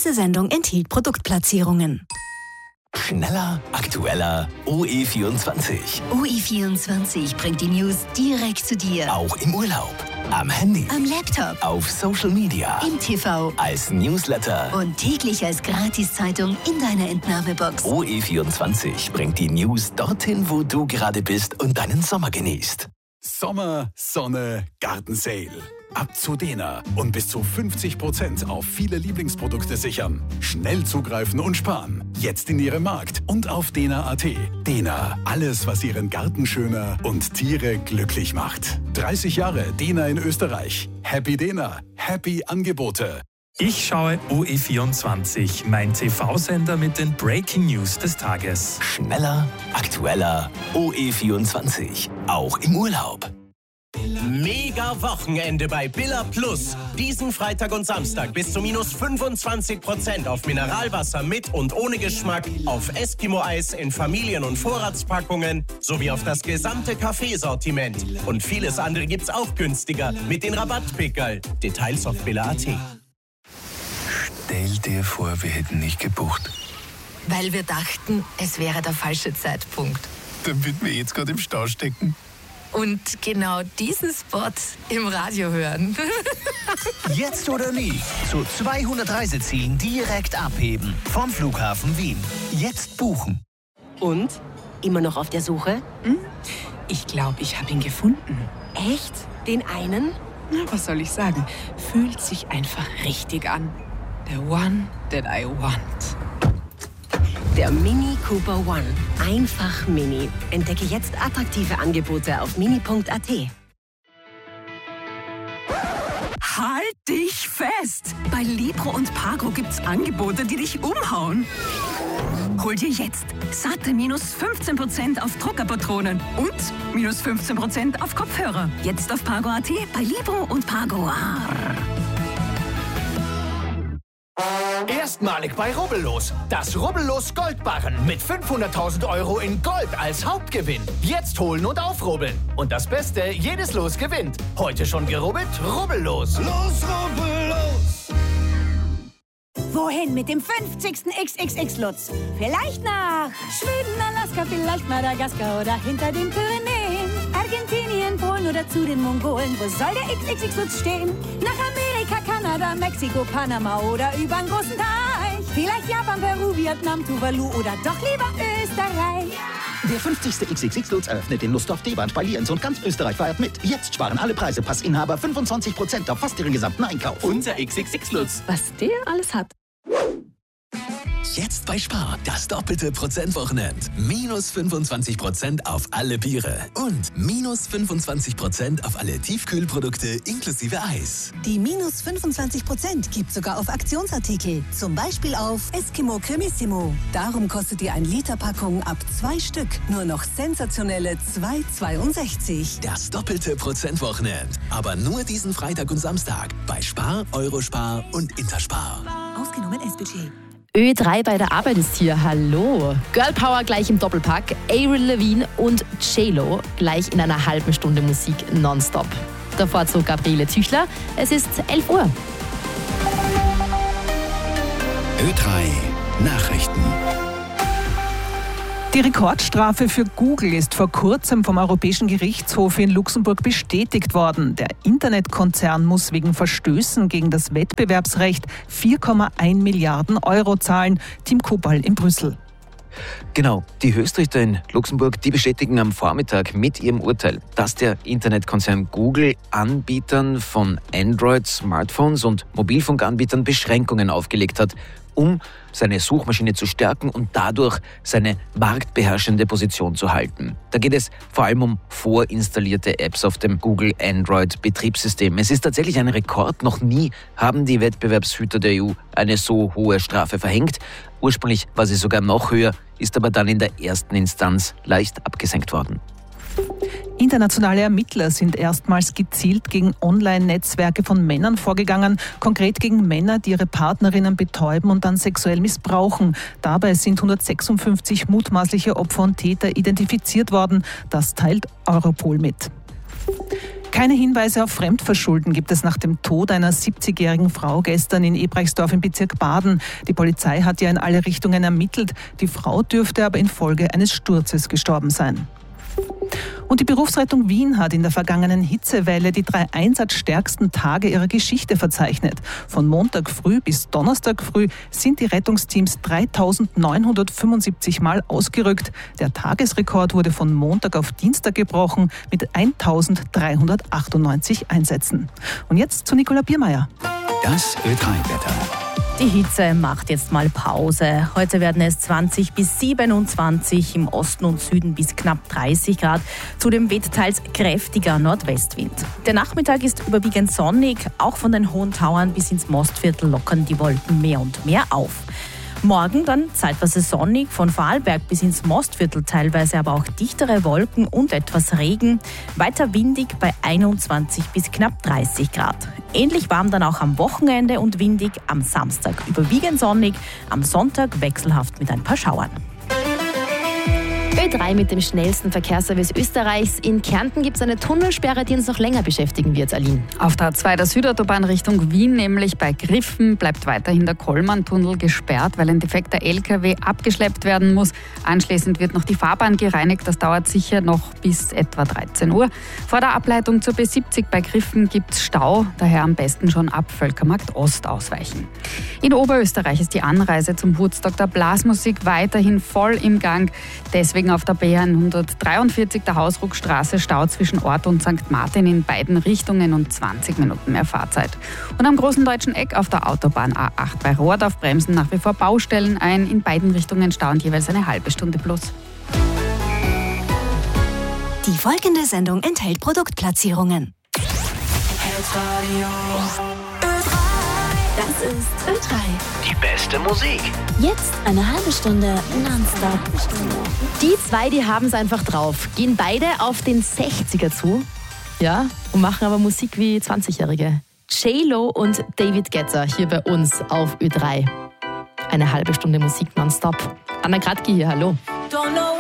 Diese Sendung enthielt Produktplatzierungen. Schneller, aktueller, OE24. OE24 bringt die News direkt zu dir. Auch im Urlaub, am Handy, Am Laptop, auf Social Media, im TV als Newsletter und täglich als Gratiszeitung in deiner Entnahmebox. OE24 bringt die News dorthin, wo du gerade bist und deinen Sommer genießt. Sommer, Sonne, Gartensale. Ab zu Dena und bis zu 50% auf viele Lieblingsprodukte sichern. Schnell zugreifen und sparen. Jetzt in Ihrem Markt und auf dena.at. Dena, alles, was Ihren Garten schöner und Tiere glücklich macht. 30 Jahre Dena in Österreich. Happy Dena, happy Angebote. Ich schaue OE24, mein TV-Sender mit den Breaking News des Tages. Schneller, aktueller, OE24. Auch im Urlaub. Mega Wochenende bei Billa Plus. Diesen Freitag und Samstag bis zu minus 25% auf Mineralwasser mit und ohne Geschmack, auf Eskimo-Eis in Familien- und Vorratspackungen sowie auf das gesamte Kaffeesortiment. Und vieles andere gibt's auch günstiger mit den Rabattpickerl. Details auf billa.at. Stell dir vor, wir hätten nicht gebucht. Weil wir dachten, es wäre der falsche Zeitpunkt. Dann würden wir jetzt gerade im Stau stecken. Und genau diesen Spot im Radio hören. Jetzt oder nie. Zu 200 Reisezielen direkt abheben. Vom Flughafen Wien. Jetzt buchen. Und? Immer noch auf der Suche? Ich glaube, ich habe ihn gefunden. Echt? Den einen? Na, was soll ich sagen? Fühlt sich einfach richtig an. The one that I want. Der Mini Cooper One. Einfach Mini. Entdecke jetzt attraktive Angebote auf mini.at. Halt dich fest! Bei Libro und Pago gibt's Angebote, die dich umhauen. Hol dir jetzt satte minus 15% auf Druckerpatronen und minus 15% auf Kopfhörer. Jetzt auf Pago.at bei Libro und Pago. Erstmalig bei Rubbellos. Das Rubbellos Goldbarren mit 500.000 Euro in Gold als Hauptgewinn. Jetzt holen und aufrubbeln. Und das Beste, jedes Los gewinnt. Heute schon gerubbelt? Rubbellos. Los, Rubbellos! Wohin mit dem 50. XXX-Lutz? Vielleicht nach Schweden, Alaska, vielleicht Madagaskar oder hinter den Pyrenäen. Argentinien, Polen oder zu den Mongolen. Wo soll der XXX-Lutz stehen? Nach Amerika, Kanada, Mexiko, Panama oder übern großen Teich. Vielleicht Japan, Peru, Vietnam, Tuvalu oder doch lieber Österreich. Der 50. XXX-Lutz eröffnet in Lustdorf, Deband, bei Lienz und ganz Österreich feiert mit. Jetzt sparen alle Preise, Passinhaber 25% auf fast ihren gesamten Einkauf. Unser XXX-Lutz. Was der alles hat. Jetzt bei Spar, das doppelte Prozentwochenend. Minus 25% auf alle Biere und minus 25% auf alle Tiefkühlprodukte inklusive Eis. Die minus 25% gibt sogar auf Aktionsartikel. Zum Beispiel auf Eskimo Cremissimo. Darum kostet die 1-Liter-Packung ab 2 Stück nur noch sensationelle 2,62. Das doppelte Prozentwochenend. Aber nur diesen Freitag und Samstag bei Spar, Eurospar und Interspar. Ausgenommen S-Budget. Ö3 bei der Arbeit ist hier. Hallo. Girl Power gleich im Doppelpack. Avril Lavigne und J-Lo gleich in einer halben Stunde Musik nonstop. Davor zu Gabriele Züchler. Es ist 11 Uhr. Ö3 Nachrichten. Die Rekordstrafe für Google ist vor kurzem vom Europäischen Gerichtshof in Luxemburg bestätigt worden. Der Internetkonzern muss wegen Verstößen gegen das Wettbewerbsrecht 4,1 Milliarden Euro zahlen. Tim Kobal in Brüssel. Genau, die Höchstrichter in Luxemburg, die bestätigen am Vormittag mit ihrem Urteil, dass der Internetkonzern Google Anbietern von Android-Smartphones und Mobilfunkanbietern Beschränkungen aufgelegt hat, um seine Suchmaschine zu stärken und dadurch seine marktbeherrschende Position zu halten. Da geht es vor allem um vorinstallierte Apps auf dem Google Android-Betriebssystem. Es ist tatsächlich ein Rekord. Noch nie haben die Wettbewerbshüter der EU eine so hohe Strafe verhängt. Ursprünglich war sie sogar noch höher, ist aber dann in der ersten Instanz leicht abgesenkt worden. Internationale Ermittler sind erstmals gezielt gegen Online-Netzwerke von Männern vorgegangen, konkret gegen Männer, die ihre Partnerinnen betäuben und dann sexuell missbrauchen. Dabei sind 156 mutmaßliche Opfer und Täter identifiziert worden. Das teilt Europol mit. Keine Hinweise auf Fremdverschulden gibt es nach dem Tod einer 70-jährigen Frau gestern in Ebrechtsdorf im Bezirk Baden. Die Polizei hat ja in alle Richtungen ermittelt. Die Frau dürfte aber infolge eines Sturzes gestorben sein. Und die Berufsrettung Wien hat in der vergangenen Hitzewelle die 3 einsatzstärksten Tage ihrer Geschichte verzeichnet. Von Montag früh bis Donnerstag früh sind die Rettungsteams 3.975 Mal ausgerückt. Der Tagesrekord wurde von Montag auf Dienstag gebrochen mit 1.398 Einsätzen. Und jetzt zu Nicola Biermeier. Das Ö3-Wetter. Die Hitze macht jetzt mal Pause. Heute werden es 20 bis 27, im Osten und Süden bis knapp 30 Grad. Zudem weht teils kräftiger Nordwestwind. Der Nachmittag ist überwiegend sonnig. Auch von den hohen Tauern bis ins Mostviertel lockern die Wolken mehr und mehr auf. Morgen dann zeitweise sonnig, von Vorarlberg bis ins Mostviertel teilweise aber auch dichtere Wolken und etwas Regen. Weiter windig bei 21 bis knapp 30 Grad. Ähnlich warm dann auch am Wochenende und windig, am Samstag überwiegend sonnig, am Sonntag wechselhaft mit ein paar Schauern. Ö3 mit dem schnellsten Verkehrsservice Österreichs. In Kärnten gibt es eine Tunnelsperre, die uns noch länger beschäftigen wird, Aline. Auf der A2 der Südautobahn Richtung Wien, nämlich bei Griffen, bleibt weiterhin der Kollmann-Tunnel gesperrt, weil ein defekter LKW abgeschleppt werden muss. Anschließend wird noch die Fahrbahn gereinigt. Das dauert sicher noch bis etwa 13 Uhr. Vor der Ableitung zur B70 bei Griffen gibt es Stau, daher am besten schon ab Völkermarkt Ost ausweichen. In Oberösterreich ist die Anreise zum Woodstock der Blasmusik weiterhin voll im Gang. Deswegen auf der B143 der Hausruckstraße Stau zwischen Ort und St. Martin in beiden Richtungen und 20 Minuten mehr Fahrzeit. Und am Großen Deutschen Eck auf der Autobahn A8 bei Rohrdorf bremsen nach wie vor Baustellen ein. In beiden Richtungen stauen jeweils eine halbe Stunde plus. Die folgende Sendung enthält Produktplatzierungen. Das ist Ö3. Die beste Musik. Jetzt eine halbe Stunde nonstop. Die zwei, die haben es einfach drauf. Gehen beide auf den 60er zu. Ja, und machen aber Musik wie 20-Jährige. J-Lo und David Guetta hier bei uns auf Ö3. Eine halbe Stunde Musik nonstop. Anna Kratki hier, hallo. Don't know